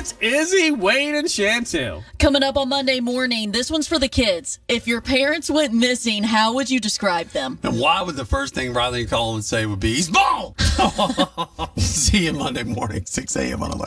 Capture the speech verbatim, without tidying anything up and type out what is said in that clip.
It's Izzy, Wade, and Chantel. Coming up on Monday morning, this one's for the kids. If your parents went missing, how would you describe them? And why would the first thing Riley call him and say would be, he's bald? See you Monday morning, six a.m. on eleven.